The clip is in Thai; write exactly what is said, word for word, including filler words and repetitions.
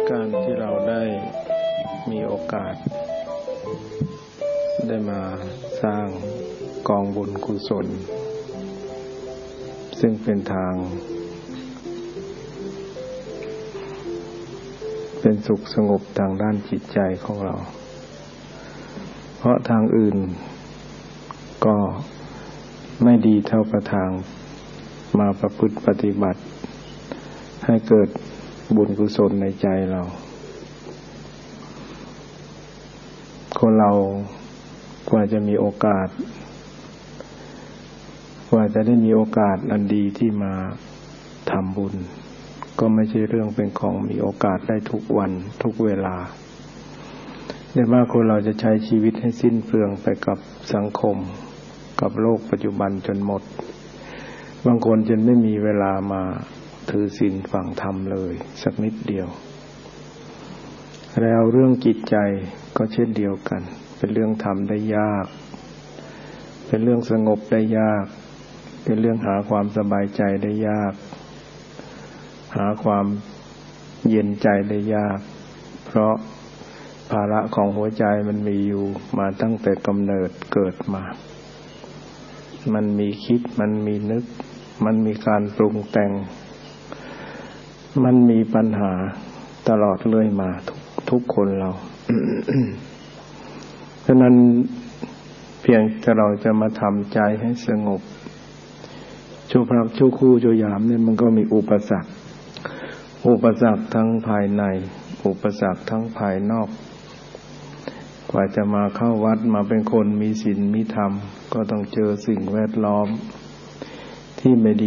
การที่เราได้มีโอกาสได้มาสร้างกองบุญกุศลซึ่งเป็นทางเป็นสุขสงบทางด้านจิตใจของเราเพราะทางอื่นก็ไม่ดีเท่ากับทางมาประพฤติปฏิบัติให้เกิดบุญกุศลในใจเราคนเรากว่าจะมีโอกาสกว่าจะได้มีโอกาสอันดีที่มาทำบุญก็ไม่ใช่เรื่องเป็นของมีโอกาสได้ทุกวันทุกเวลาแต่ว่าคนเราจะใช้ชีวิตให้สิ้นเปลืองไปกับสังคมกับโลกปัจจุบันจนหมดบางคนจนไม่มีเวลามาถือศีลฟังธรรมเลยสักนิดเดียวแล้วเรื่องจิตใจก็เช่นเดียวกันเป็นเรื่องทำได้ยากเป็นเรื่องสงบได้ยากเป็นเรื่องหาความสบายใจได้ยากหาความเย็นใจได้ยากเพราะภาระของหัวใจมันมีอยู่มาตั้งแต่กำเนิดเกิดมามันมีคิดมันมีนึกมันมีการปรุงแต่งมันมีปัญหาตลอดเลยมาทุกทุกคนเรา ฉะนั้นเพียงแต่เราจะมาทำใจให้สงบชั่วพระชั่วคู่ชั่วยามเนี่ยมันก็มีอุปสรรคอุปสรรคทั้งภายในอุปสรรคทั้งภายนอกกว่าจะมาเข้าวัดมาเป็นคนมีศีลมีธรรมก็ต้องเจอสิ่งแวดล้อมที่ไม่ดี